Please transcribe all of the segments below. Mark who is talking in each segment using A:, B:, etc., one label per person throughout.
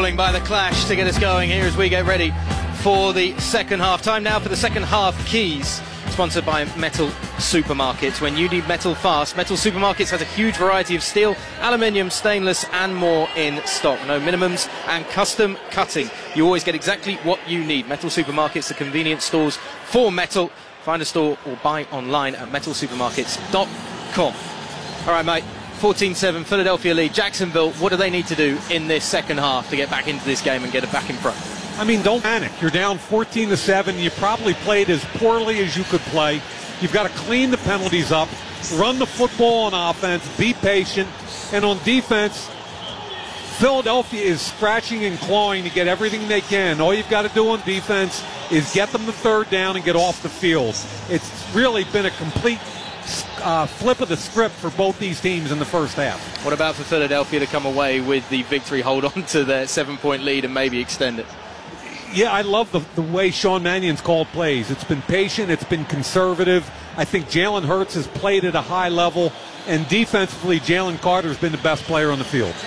A: calling by The Clash to get us going here as we get ready for the second half. Time now for the second half keys, sponsored by Metal Supermarkets. When you need metal fast, Metal Supermarkets has a huge variety of steel, aluminium, stainless and more in stock. No minimums and custom cutting. You always get exactly what you need. Metal Supermarkets, the convenience stores for metal. Find a store or buy online at metalsupermarkets.com. All right, mate. 14-7, Philadelphia lead. Jacksonville, what do they need to do in this second half to get back into this game and get it back in front?
B: I mean, don't panic. You're down 14-7. You probably played as poorly as you could play. You've got to clean the penalties up, run the football on offense, be patient. And on defense, Philadelphia is scratching and clawing to get everything they can. All you've got to do on defense is get them the third down and get off the field. It's really been a complete flip of the script for both these teams in the first half.
A: What about for Philadelphia to come away with the victory, hold on to their 7-point lead and maybe extend it?
B: Yeah, I love the way Sean Mannion's called plays. It's been patient, it's been conservative. I think Jalen Hurts has played at a high level, and defensively, Jalen Carter's been the best player on the field.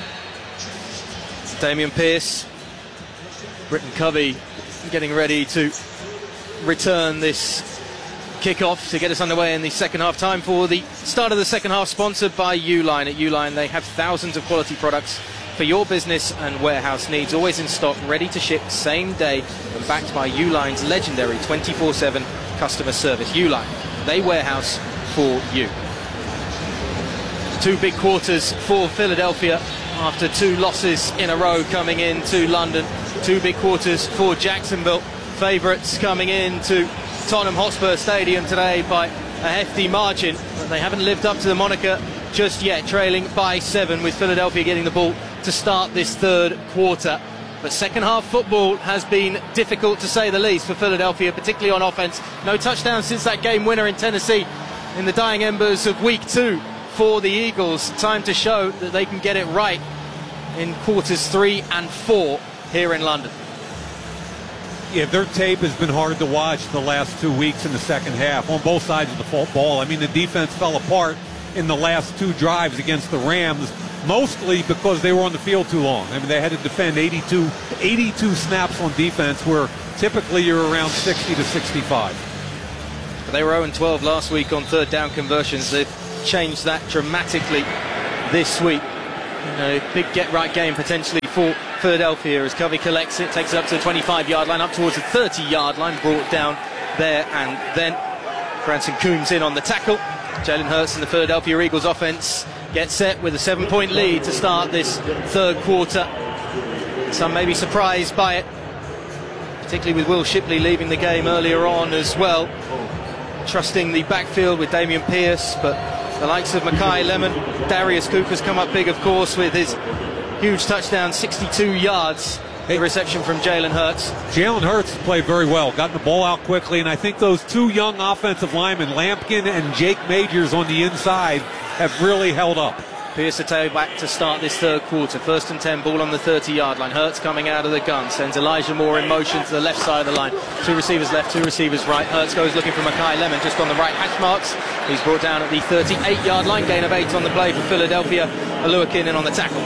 A: Dameon Pierce, Britton Covey getting ready to return this kickoff to get us underway in the second half. Time for the start of the second half, sponsored by Uline. At Uline, they have thousands of quality products for your business and warehouse needs, always in stock, ready to ship same day, and backed by Uline's legendary 24/7 customer service. Uline, they warehouse for you. 2 big quarters for Philadelphia after 2 losses in a row coming into London. 2 big quarters for Jacksonville, favourites coming into Tottenham Hotspur Stadium today by a hefty margin, but they haven't lived up to the moniker just yet, trailing by 7, with Philadelphia getting the ball to start this third quarter. But second half football has been difficult to say the least for Philadelphia, particularly on offense. No touchdowns since that game winner in Tennessee in the dying embers of week 2 for the Eagles. Time to show that they can get it right in quarters 3 and 4 here in London.
B: Yeah, their tape has been hard to watch the last 2 weeks in the second half on both sides of the football. I mean, the defense fell apart in the last 2 drives against the Rams, mostly because they were on the field too long. I mean, they had to defend 82 snaps on defense, where typically you're around 60 to 65.
A: But they were 0-12 last week on third down conversions. They've changed that dramatically this week. Big get-right game potentially for Philadelphia as Covey collects it, takes it up to the 25-yard line, up towards the 30-yard line, brought down there and then. Branson Coombs in on the tackle. Jalen Hurts and the Philadelphia Eagles offense get set with a 7-point lead to start this third quarter. Some may be surprised by it, particularly with Will Shipley leaving the game earlier on as well. Trusting the backfield with Dameon Pierce, but the likes of Makai Lemon, Darius Cooper's come up big, of course, with his huge touchdown, 62 yards. The reception from Jalen Hurts. Jalen
B: Hurts played very well, gotten the ball out quickly, and I think those 2 young offensive linemen, Lampkin and Jake Majors on the inside, have really held up.
A: Pierce a tailback to start this third quarter. 1st and 10, ball on the 30-yard line. Hurts coming out of the gun, sends Elijah Moore in motion to the left side of the line. 2 receivers left, 2 receivers right. Hurts goes looking for Makai Lemon just on the right hash marks. He's brought down at the 38-yard line. Gain of 8 on the play for Philadelphia. Aluakin in on the tackle.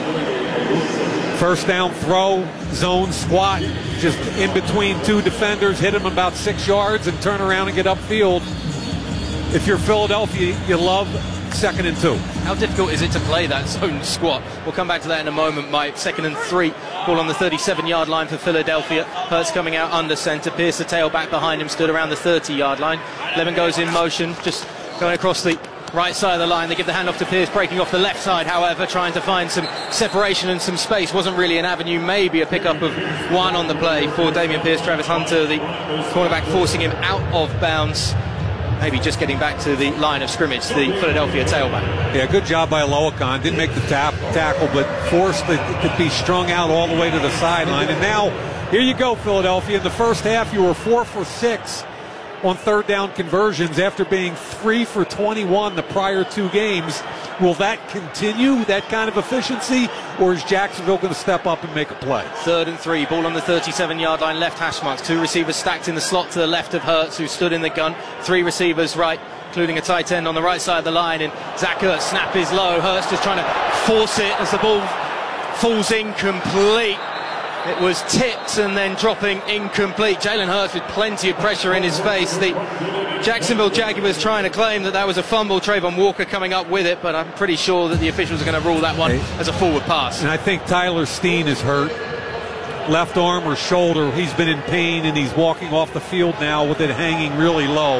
B: First down throw, zone squat, just in between 2 defenders, hit him about 6 yards and turn around and get upfield. If you're Philadelphia, you love 2nd and 2.
A: How difficult is it to play that zone squat? We'll come back to that in a moment. Mike, 2nd and 3, ball on the 37-yard line for Philadelphia. Hurts coming out under center. Pierce, the tailback behind him, stood around the 30-yard line. Lemon goes in motion, just going across the right side of the line. They give the handoff to Pierce, breaking off the left side, however, trying to find some separation and some space. Wasn't really an avenue, maybe a pickup of 1 on the play for Dameon Pierce. Travis Hunter, the cornerback, forcing him out of bounds. Maybe just getting back to the line of scrimmage, the Philadelphia tailback.
B: Yeah, good job by Aluakin. Didn't make the tackle, but forced it to be strung out all the way to the sideline. And now, here you go, Philadelphia. In the first half, you were 4 for 6 on third down conversions after being 3 for 21 the prior 2 games. Will that continue, that kind of efficiency, or is Jacksonville going to step up and make a play?
A: 3rd and 3, ball on the 37-yard line, left hash marks. 2 receivers stacked in the slot to the left of Hurts, who stood in the gun. 3 receivers right, including a tight end on the right side of the line. And Zach Ertz, snap is low. Hurts just trying to force it as the ball falls incomplete. It was tipped and then dropping incomplete. Jalen Hurts with plenty of pressure in his face. The Jacksonville Jaguars trying to claim that was a fumble. Trayvon Walker coming up with it, but I'm pretty sure that the officials are going to rule that one as a forward pass.
B: And I think Tyler Steen is hurt. Left arm or shoulder. He's been in pain, and he's walking off the field now with it hanging really low.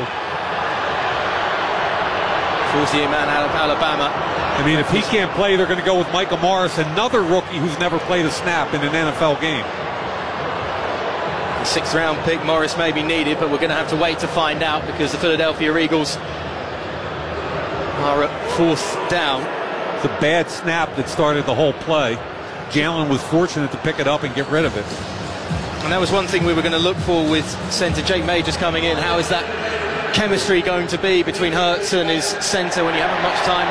A: 48-man out of Alabama.
B: I mean, if he can't play, they're going to go with Michael Morris, another rookie who's never played a snap in an NFL game.
A: The sixth-round pick, Morris may be needed, but we're going to have to wait to find out because the Philadelphia Eagles are at fourth down.
B: It's a bad snap that started the whole play. Jalen was fortunate to pick it up and get rid of it.
A: And that was one thing we were going to look for with centre Jake Majors coming in. How is that chemistry going to be between Hurts and his centre when you haven't much time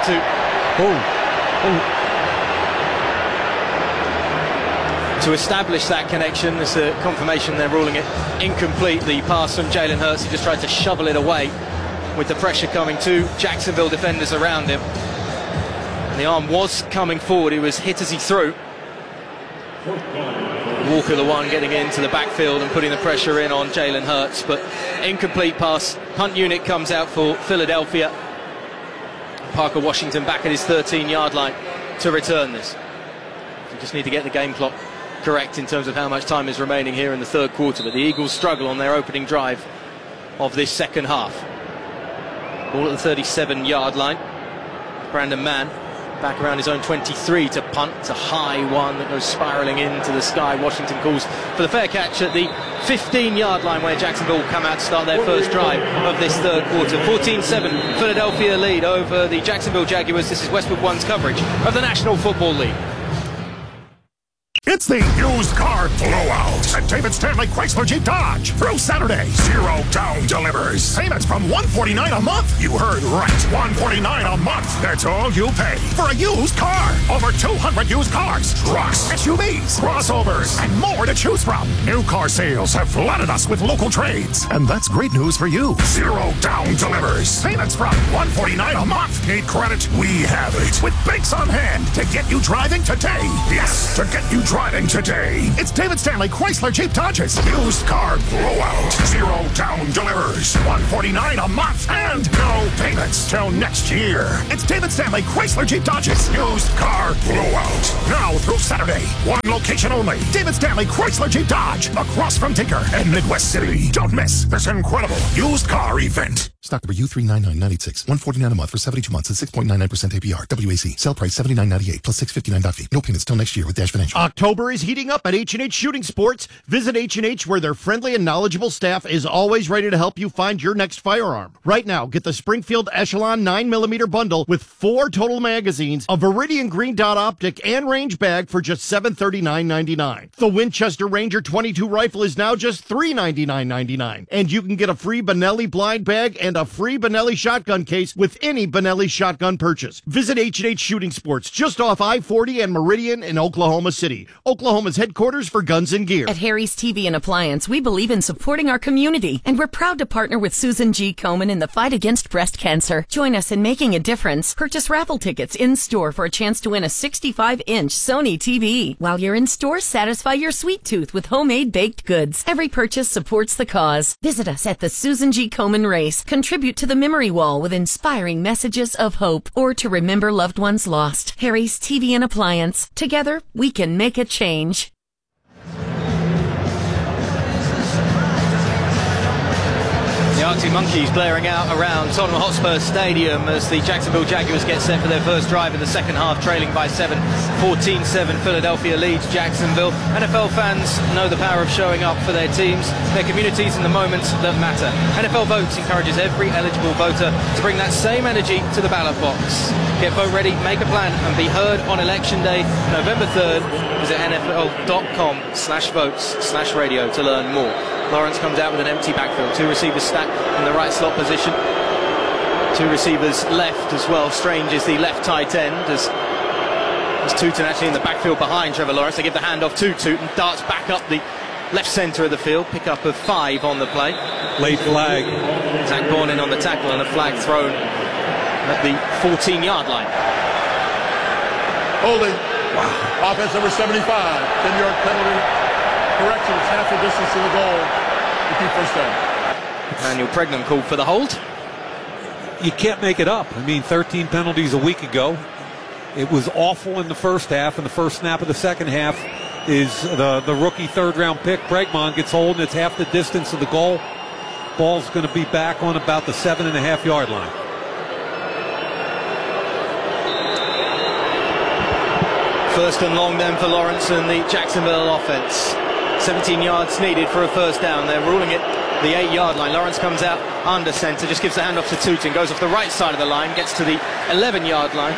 A: to establish that connection? There's a confirmation they're ruling it incomplete. The pass from Jalen Hurts, he just tried to shovel it away with the pressure coming to Jacksonville defenders around him. And the arm was coming forward. He was hit as he threw. Walker the one getting into the backfield and putting the pressure in on Jalen Hurts, but incomplete pass. Punt unit comes out for Philadelphia. Parker Washington back at his 13-yard line to return this. We just need to get the game clock correct in terms of how much time is remaining here in the third quarter, but the Eagles struggle on their opening drive of this second half. Ball at the 37-yard line. Brandon Mann back around his own 23 to punt. It's a high one that goes spiraling into the sky. Washington calls for the fair catch at the 15-yard line where Jacksonville come out to start their first drive of this third quarter. 14-7 Philadelphia lead over the Jacksonville Jaguars. This is Westwood One's coverage of the National Football League.
C: It's the used car blowout at David Stanley Chrysler Jeep Dodge. Through Saturday, 0 down delivers. Payments from $149 a month. You heard right. $149 a month. That's all you pay for a used car. Over 200 used cars, trucks, SUVs, crossovers, and more to choose from. New car sales have flooded us with local trades. And that's great news for you. 0 down delivers. Payments from $149 a month. Need credit? We have it. With banks on hand to get you driving today. Yes, to get you driving today. It's David Stanley Chrysler Jeep Dodge's used car blowout. 0 down delivers. $149 a month and no payments till next year. It's David Stanley Chrysler Jeep Dodge's used car blowout. Now through Saturday. One location only. David Stanley Chrysler Jeep Dodge. Across from Tinker and Midwest City. Don't miss this incredible used car event.
D: Stock number U399986. $149 a month for 72 months at 6.99% APR. WAC. Sell price $79.98 plus $659 fee. No payments till next year with Dash Financial.
E: October is heating up at H&H Shooting Sports. Visit H&H where their friendly and knowledgeable staff is always ready to help you find your next firearm. Right now, get the Springfield Echelon 9mm bundle with 4 total magazines, a Viridian Green Dot optic, and range bag for just $739.99. The Winchester Ranger 22 rifle is now just $399.99. And you can get a free Benelli blind bag and a free Benelli shotgun case with any Benelli shotgun purchase. Visit H&H Shooting Sports just off I-40 and Meridian in Oklahoma City, Oklahoma's headquarters for guns and gear.
F: At Harry's TV and Appliance, we believe in supporting our community, and we're proud to partner with Susan G. Komen in the fight against breast cancer. Join us in making a difference. Purchase raffle tickets in-store for a chance to win a 65-inch Sony TV. While you're in store, satisfy your sweet tooth with homemade baked goods. Every purchase supports the cause. Visit us at the Susan G. Komen Race. Contribute to the memory wall with inspiring messages of hope, or to remember loved ones lost. Harry's TV and Appliance. Together, we can make a change.
A: The Arctic Monkeys blaring out around Tottenham Hotspur Stadium as the Jacksonville Jaguars get set for their first drive in the second half, trailing by 7. 14-7 Philadelphia leads Jacksonville. NFL fans know the power of showing up for their teams, their communities, and the moments that matter. NFL Votes encourages every eligible voter to bring that same energy to the ballot box. Get vote ready, make a plan, and be heard on Election Day, November 3rd. Visit NFL.com/votes/radio to learn more. Lawrence comes out with an empty backfield. 2 receivers stacked in the right slot position. 2 receivers left as well. Strange is the left tight end as Tootin actually in the backfield behind Trevor Lawrence. They give the handoff to Tootin. Darts back up the left centre of the field. Pick up of 5 on the play.
B: Late flag.
A: Zach Bourne in on the tackle and a flag thrown at the 14-yard line.
C: Holding.
B: Wow.
G: Offense number 75, 10-yard penalty. Correction, it's half the distance to the goal. Repeat first down.
A: Daniel Pregnant called for the hold.
B: You can't make it up. I mean, 13 penalties a week ago. It was awful in the first half, and the first snap of the second half is the rookie third-round pick. Bregman gets hold, and it's half the distance of the goal. Ball's going to be back on about the 7.5-yard line.
A: First and long then for Lawrence and the Jacksonville offense. 17 yards needed for a first down. They're ruling it the 8-yard line. Lawrence comes out under center, just gives the handoff to Tootin, goes off the right side of the line, gets to the 11-yard line.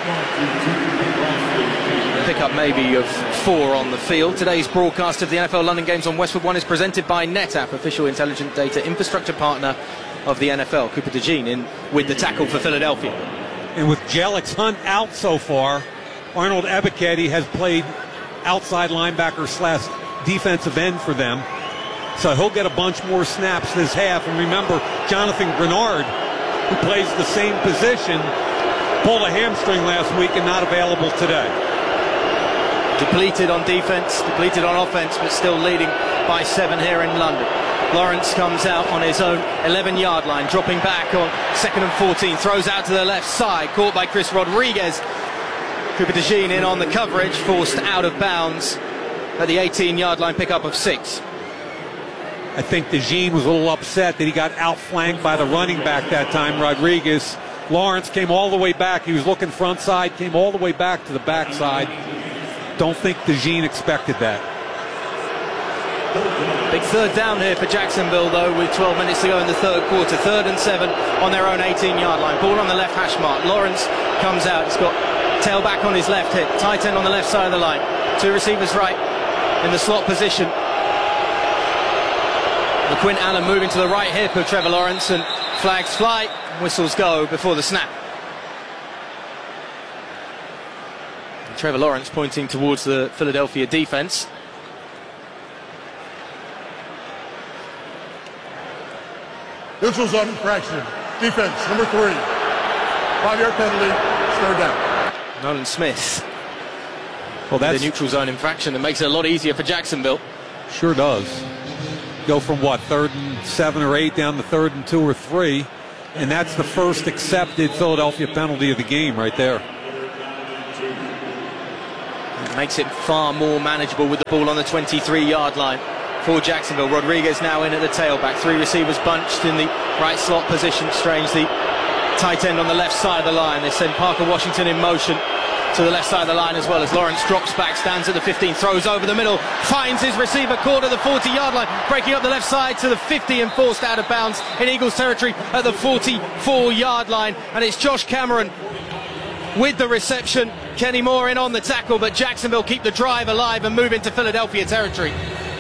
A: Pickup maybe of 4 on the field. Today's broadcast of the NFL London Games on Westwood One is presented by NetApp, official intelligent data infrastructure partner of the NFL. Cooper DeJean in with the tackle for Philadelphia.
B: And with Jelix Hunt out so far, Arnold Ebiketie has played outside linebacker / defensive end for them. So he'll get a bunch more snaps this half. And remember, Jonathan Grenard, who plays the same position, pulled a hamstring last week and not available today.
A: Depleted on defense, depleted on offense, but still leading by 7 here in London. Lawrence comes out on his own 11-yard line, dropping back on 2nd and 14, throws out to the left side, caught by Chris Rodriguez. Cooper DeJean in on the coverage, forced out of bounds at the 18-yard line, pickup of 6.
B: I think DeJean was a little upset that he got outflanked by the running back that time, Rodriguez. Lawrence came all the way back. He was looking front side, came all the way back to the back side. Don't think DeJean expected that.
A: Big third down here for Jacksonville, though, with 12 minutes to go in the third quarter. 3rd and 7 on their own 18-yard line. Ball on the left hash mark. Lawrence comes out. He's got tailback on his left hip. Tight end on the left side of the line. 2 receivers right in the slot position. LaQuint Allen moving to the right hip of Trevor Lawrence, and flags fly, whistles go before the snap. Trevor Lawrence pointing towards the Philadelphia defense.
G: Neutral zone infraction. Defense, number 3. 5-yard penalty, 3rd down.
A: Nolan Smith.
B: Well, that's
A: the neutral zone infraction that makes it a lot easier for Jacksonville.
B: Sure does. Go from what, 3rd and 7 or 8 down to 3rd and 2 or 3, and that's the first accepted Philadelphia penalty of the game right there.
A: It makes it far more manageable with the ball on the 23-yard line for Jacksonville. Rodriguez now in at the tailback. 3 receivers bunched in the right slot position. Strange, the tight end on the left side of the line. They send Parker Washington in motion to the left side of the line as well, as Lawrence drops back, stands at the 15, throws over the middle, finds his receiver caught at the 40-yard line, breaking up the left side to the 50 and forced out of bounds in Eagles territory at the 44-yard line. And it's Josh Cameron with the reception. Kenny Moore in on the tackle, but Jacksonville keep the drive alive and move into Philadelphia territory.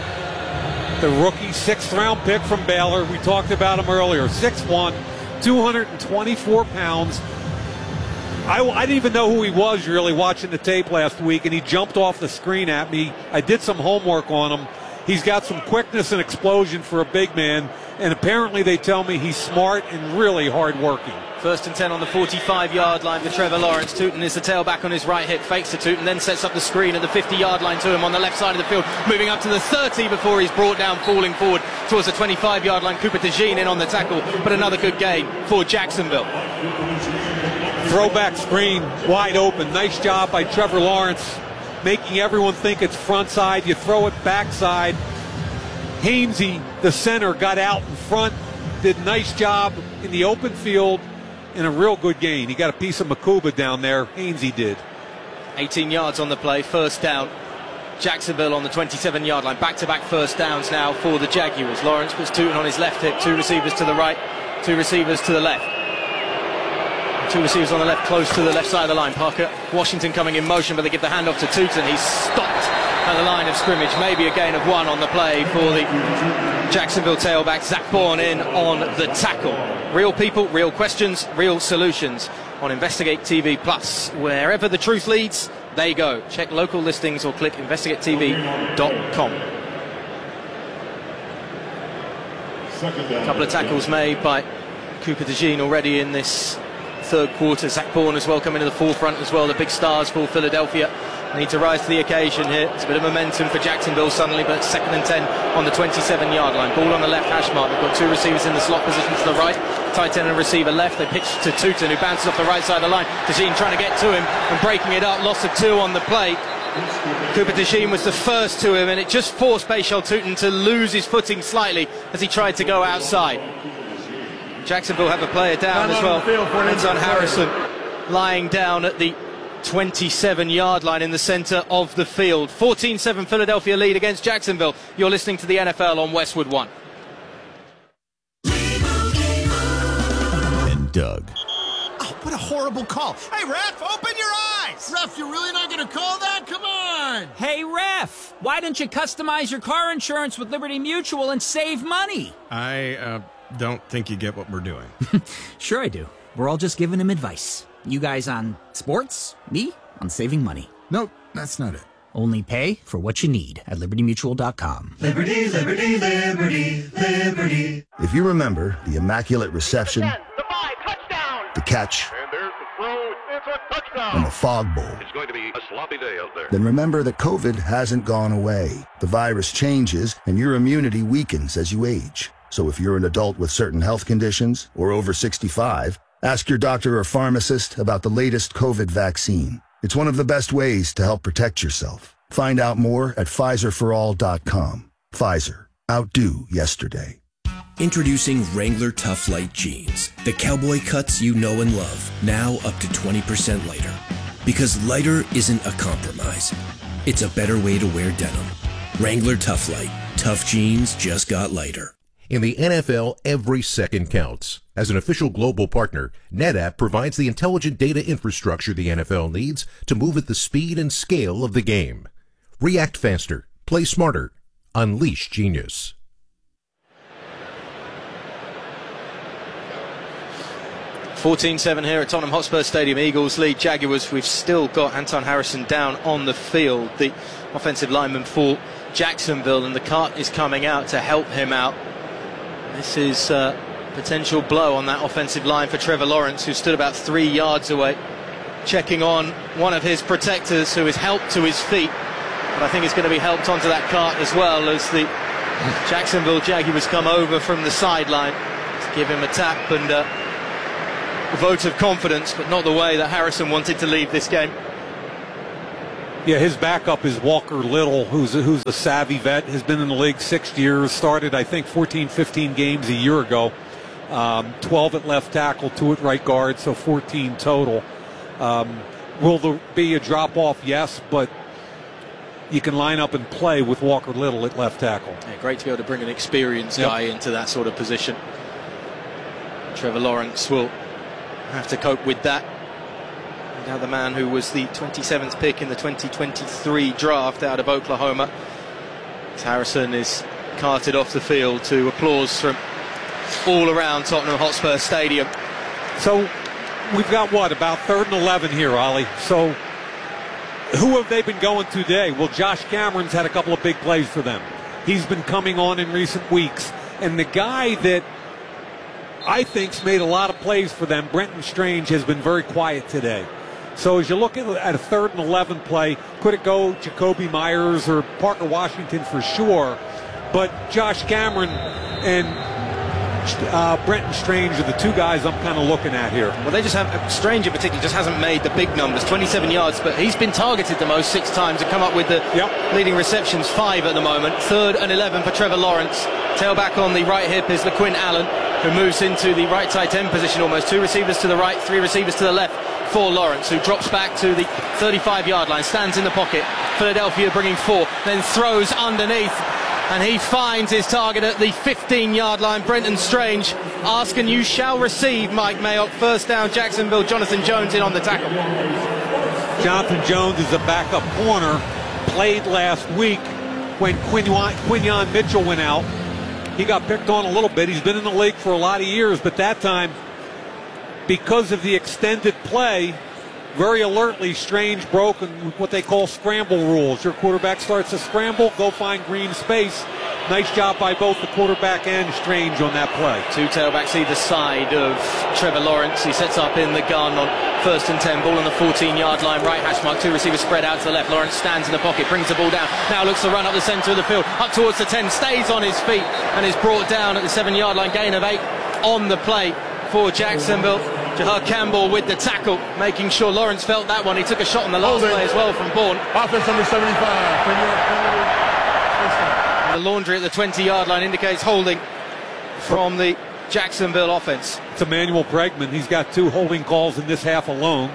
B: The rookie 6th-round pick from Baylor, we talked about him earlier, 6'1", 224 pounds. I didn't even know who he was really watching the tape last week, and he jumped off the screen at me. I did some homework on him. He's got some quickness and explosion for a big man, and apparently they tell me he's smart and really hard-working.
A: 1st and 10 on the 45-yard line for Trevor Lawrence. Tootin is the tailback on his right hip, fakes to Tootin, then sets up the screen at the 50-yard line to him on the left side of the field, moving up to the 30 before he's brought down, falling forward towards the 25-yard line. Cooper DeJean in on the tackle, but another good gain for Jacksonville.
B: Throwback screen, wide open. Nice job by Trevor Lawrence, making everyone think it's front side. You throw it backside. Hainsey, the center, got out in front, did a nice job in the open field, and a real good gain. He got a piece of Makuba down there. Hainsey did.
A: 18 yards on the play, first down. Jacksonville on the 27-yard line. Back-to-back first downs now for the Jaguars. Lawrence puts Tootin on his left hip. 2 receivers to the right, 2 receivers to the left. 2 receivers on the left, close to the left side of the line. Parker Washington coming in motion, but they give the handoff to Tootin. He's stopped at the line of scrimmage. Maybe a gain of 1 on the play for the Jacksonville tailback. Zach Bourne in on the tackle. Real people, real questions, real solutions on Investigate TV Plus. Wherever the truth leads, they go. Check local listings or click investigatetv.com. A couple of tackles made by Cooper DeJean already in this third quarter. Zach Bourne as well coming to the forefront as well. The big stars for Philadelphia need to rise to the occasion here. It's a bit of momentum for Jacksonville suddenly, but 2nd and 10 on the 27-yard line. Ball on the left hash mark. They've got two receivers in the slot position to the right. Tight end and receiver left. They pitch to Tootin, who bounces off the right side of the line. Tagine trying to get to him and breaking it up. Loss of 2 on the play. Cooper Tagine was the first to him, and it just forced Bashal Tootin to lose his footing slightly as he tried to go outside. Jacksonville have a player down as well. Anton Harrison lying down at the 27-yard line in the centre of the field. 14-7 Philadelphia lead against Jacksonville. You're listening to the NFL on Westwood One.
H: And Doug.
I: Oh, what a horrible call. Hey, ref, open your eyes. Ref, you're really not going to call that? Come on.
J: Hey, ref, why don't you customize your car insurance with Liberty Mutual and save money?
K: I don't think you get what we're doing.
J: Sure I do. We're all just giving him advice. You guys on sports, me on saving money.
I: Nope, that's not it.
J: Only pay for what you need at libertymutual.com.
L: Liberty, liberty, liberty, liberty.
H: If you remember the immaculate reception, the catch,
C: And there's the throw. It's a touchdown.
H: and the fog bowl,
C: It's going to be a sloppy day out there.
H: then remember that COVID hasn't gone away. The virus changes and your immunity weakens as you age. So if you're an adult with certain health conditions or over 65, ask your doctor or pharmacist about the latest COVID vaccine. It's one of the best ways to help protect yourself. Find out more at PfizerForAll.com. Pfizer. Outdo yesterday.
M: Introducing Wrangler Tough Light Jeans. The cowboy cuts you know and love. Now up to 20% lighter. Because lighter isn't a compromise. It's a better way to wear denim. Wrangler Tough Light. Tough jeans just got lighter.
N: In the NFL, every second counts. As an official global partner, NetApp provides the intelligent data infrastructure the NFL needs to move at the speed and scale of the game. React faster, play smarter, unleash genius.
A: $14-7 here at Tottenham Hotspur Stadium. Eagles lead Jaguars. We've still got Anton Harrison down on the field, the offensive lineman for Jacksonville, and the cart is coming out to help him out. This is a potential blow on that offensive line for Trevor Lawrence, who stood about 3 yards away, checking on one of his protectors, who is helped to his feet. But I think he's going to be helped onto that cart as well, as the Jacksonville Jaguars come over from the sideline to give him a tap and a vote of confidence, but not the way that Harrison wanted to leave this game.
B: Yeah, his backup is Walker Little, who's a savvy vet, has been in the league 6 years, started, I think, 14, 15 games a year ago, 12 at left tackle, 2 at right guard, so 14 total. Will there be a drop-off? Yes, but you can line up and play with Walker Little at left tackle.
A: Yeah, great to be able to bring an experienced guy into that sort of position. Trevor Lawrence will have to cope with that. Now the man who was the 27th pick in the 2023 draft out of Oklahoma. Harrison is carted off the field to applause from all around Tottenham Hotspur Stadium.
B: So we've got what, about 3rd and 11 here, Ollie. So who have they been going to today? Well, Josh Cameron's had a couple of big plays for them. He's been coming on in recent weeks. And the guy that I think's made a lot of plays for them, Brenton Strange, has been very quiet today. So as you look at a 3rd and 11 play, could it go Jacoby Myers or Parker Washington for sure? But Josh Cameron and Brenton Strange are the two guys I'm kind of looking at here.
A: Well, they just have, Strange in particular just hasn't made the big numbers, 27 yards, but he's been targeted the most 6 times and come up with the leading receptions, 5 at the moment. 3rd and 11 for Trevor Lawrence. Tailback on the right hip is LaQuinn Allen, who moves into the right tight end position almost. 2 receivers to the right, 3 receivers to the left for Lawrence, who drops back to the 35-yard line, stands in the pocket. Philadelphia bringing 4, then throws underneath, and he finds his target at the 15-yard line. Brenton Strange, ask and you shall receive, Mike Mayock. 1st down, Jacksonville. Jonathan Jones in on the tackle.
B: Jonathan Jones is a backup corner, played last week when Quinyon Mitchell went out. He got picked on a little bit. He's been in the league for a lot of years, but that time, because of the extended play, very alertly, Strange broke what they call scramble rules. Your quarterback starts to scramble, go find green space, Nice job by both the quarterback and Strange on that play.
A: Two tailbacks either side of Trevor Lawrence. He sets up in the gun on 1st and 10. Ball on the 14-yard line, right hash mark. Two receivers spread out to the left. Lawrence stands in the pocket, brings the ball down. Now looks to run up the centre of the field, up towards the 10, stays on his feet, and is brought down at the 7-yard line. Gain of 8 on the play for Jacksonville. Jahar Campbell with the tackle, making sure Lawrence felt that one. He took a shot on the last play as well from Bourne.
G: Offense number 75.
A: The laundry at the 20-yard line indicates holding from the Jacksonville offense.
B: It's Emmanuel Bregman. He's got 2 holding calls in this half alone.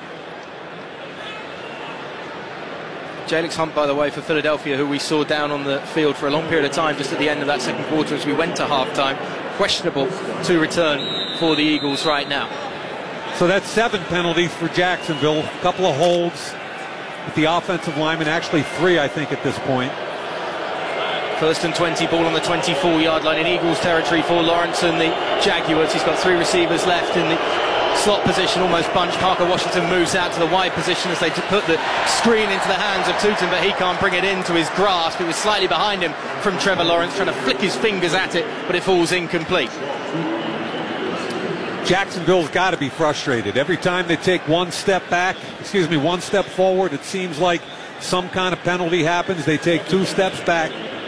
A: Jalix Hunt, by the way, for Philadelphia, who we saw down on the field for a long period of time just at the end of that second quarter as we went to halftime. Questionable to return for the Eagles right now.
B: So that's 7 penalties for Jacksonville. A couple of holds with the offensive lineman, actually 3, I think, at this point.
A: 1st and 20, ball on the 24-yard line in Eagles territory for Lawrence and the Jaguars. He's got 3 receivers left in the slot position, almost bunched. Parker Washington moves out to the wide position as they put the screen into the hands of Tootin, but he can't bring it into his grasp. It was slightly behind him from Trevor Lawrence, trying to flick his fingers at it, but it falls incomplete.
B: Jacksonville's got to be frustrated. Every time they take one step forward, it seems like some kind of penalty happens. They take 2 steps back.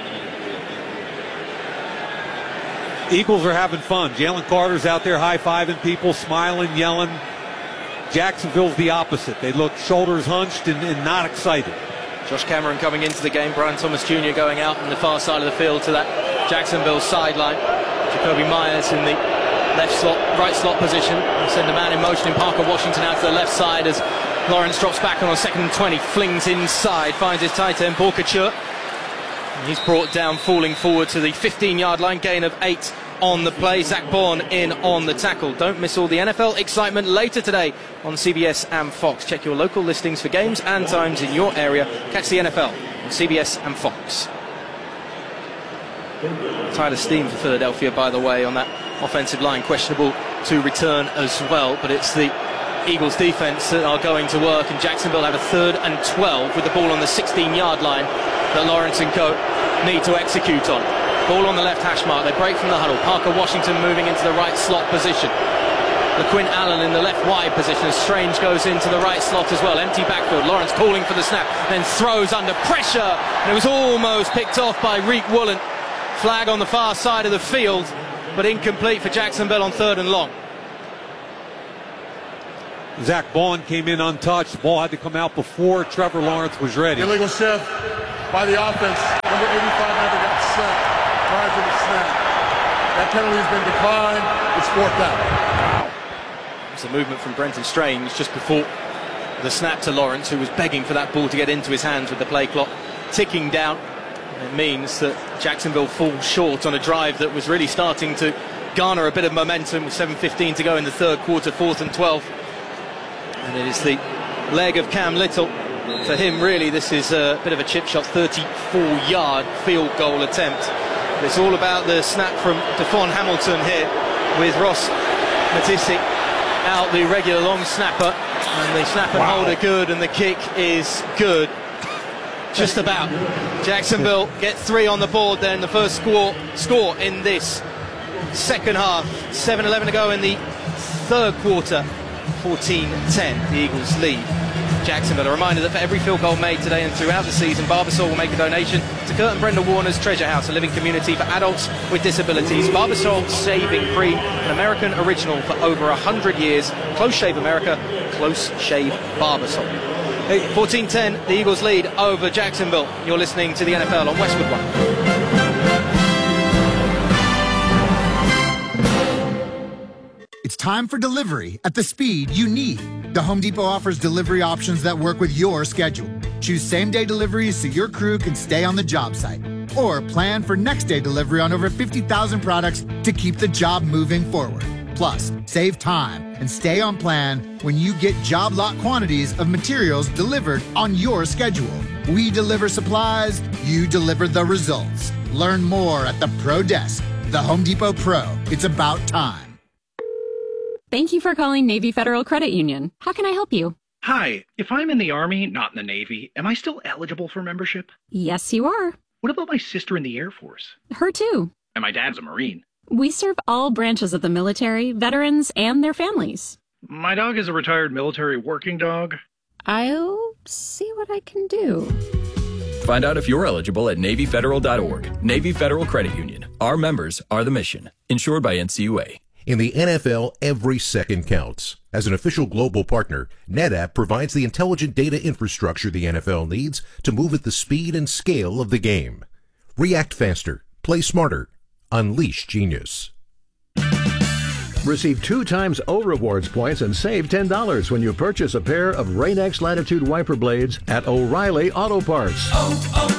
B: Eagles are having fun. Jalen Carter's out there high-fiving people, smiling, yelling. Jacksonville's the opposite. They look shoulders hunched and not excited.
A: Josh Cameron coming into the game. Brian Thomas Jr. going out on the far side of the field to that Jacksonville sideline. Jacoby Myers in the right slot position. They send a man in motion in Parker Washington out to the left side as Lawrence drops back on 2nd and 20. Flings inside, finds his tight end, Paul Couture. He's brought down, falling forward to the 15-yard line, gain of 8 on the play. Zach Bourne in on the tackle. Don't miss all the NFL excitement later today on CBS and Fox. Check your local listings for games and times in your area. Catch the NFL on CBS and Fox. Tyler Steen for Philadelphia, by the way, on that offensive line. Questionable to return as well, but it's the Eagles defense that are going to work, and Jacksonville have a 3rd and 12 with the ball on the 16-yard line that Lawrence and co need to execute on. Ball on the left hash mark. They break from the huddle. Parker Washington moving into the right slot position. LaQuint Allen in the left wide position as Strange goes into the right slot as well. Empty backfield. Lawrence calling for the snap, then throws under pressure, and it was almost picked off by Reek Woolen. Flag on the far side of the field, but incomplete for Jacksonville on 3rd and long.
B: Zach Bourne came in untouched. The ball had to come out before Trevor Lawrence was ready.
G: Illegal shift by the offense. Number 85 never got set prior to the snap. That penalty has been declined. It's 4th down.
A: It's a movement from Brenton Strange just before the snap to Lawrence, who was begging for that ball to get into his hands with the play clock ticking down. It means that Jacksonville falls short on a drive that was really starting to garner a bit of momentum with 7:15 to go in the 3rd quarter, 4th and 12. And it is the leg of Cam Little. For him, really, this is a bit of a chip shot, 34-yard field goal attempt. But it's all about the snap from DeFon Hamilton here with Ross Matisic out, the regular long snapper. And the snap and hold are good, and the kick is good. Just about. Jacksonville get 3 on the board then, the first score in this second half. 7:11 to go in the 3rd quarter. 14-10, the Eagles lead Jacksonville. A reminder that for every field goal made today and throughout the season, Barbasol will make a donation to Kurt and Brenda Warner's Treasure House, a living community for adults with disabilities. Barbasol Shaving Cream, an American original for over 100 years. Close Shave America, Close Shave Barbasol. 14-10, the Eagles lead over Jacksonville. You're listening to the NFL on Westwood One.
O: It's time for delivery at the speed you need. The Home Depot offers delivery options that work with your schedule. Choose same-day deliveries so your crew can stay on the job site. Or plan for next-day delivery on over 50,000 products to keep the job moving forward. Plus, save time and stay on plan when you get job lot quantities of materials delivered on your schedule. We deliver supplies, you deliver the results. Learn more at the Pro Desk. The Home Depot Pro. It's about time.
P: Thank you for calling Navy Federal Credit Union. How can I help you?
Q: Hi, if I'm in the Army, not in the Navy, am I still eligible for membership?
P: Yes, you are.
Q: What about my sister in the Air Force?
P: Her too.
Q: And my dad's a Marine.
P: We serve all branches of the military, veterans, and their families.
Q: My dog is a retired military working dog.
P: I'll see what I can do.
R: Find out if you're eligible at NavyFederal.org. Navy Federal Credit Union. Our members are the mission. Insured by NCUA.
N: In the NFL, every second counts. As an official global partner, NetApp provides the intelligent data infrastructure the NFL needs to move at the speed and scale of the game. React faster, play smarter, unleash genius.
S: Receive 2 times O Rewards points and save $10 when you purchase a pair of Rain-X Latitude wiper blades at O'Reilly Auto Parts.